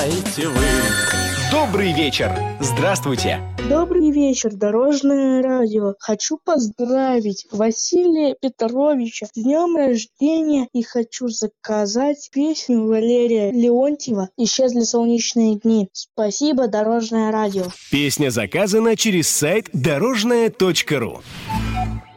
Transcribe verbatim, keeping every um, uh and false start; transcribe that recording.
Знаете вы. Добрый вечер! Здравствуйте! Добрый вечер, Дорожное радио. Хочу поздравить Василия Петровича с днем рождения и хочу заказать песню Валерия Леонтьева «Исчезли солнечные дни». Спасибо, Дорожное радио. Песня заказана через сайт дорожное точка ру.